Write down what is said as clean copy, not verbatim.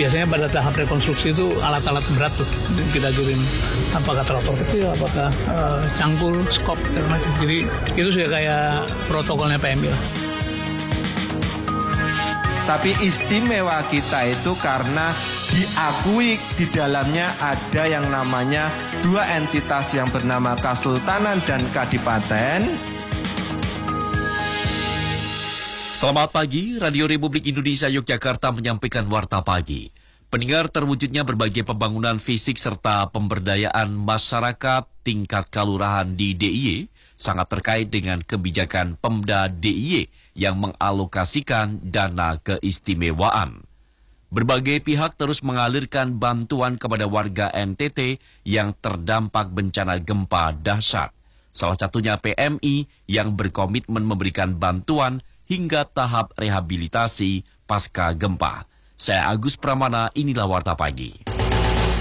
biasanya pada tahap rekonstruksi itu alat-alat berat tuh kita kirim, apakah traktor kecil, apakah cangkul, skop, segala macam. Jadi itu sudah kayak protokolnya PMI lah. Tapi istimewa kita itu karena diakui di dalamnya ada yang namanya dua entitas yang bernama Kesultanan dan Kadipaten. Selamat pagi, Radio Republik Indonesia Yogyakarta menyampaikan Warta Pagi. Pendengar, terwujudnya berbagai pembangunan fisik serta pemberdayaan masyarakat tingkat kelurahan di DIY sangat terkait dengan kebijakan Pemda DIY yang mengalokasikan dana keistimewaan. Berbagai pihak terus mengalirkan bantuan kepada warga NTT yang terdampak bencana gempa dahsyat. Salah satunya PMI yang berkomitmen memberikan bantuan hingga tahap rehabilitasi pasca gempa. Saya Agus Pramana, inilah Warta Pagi.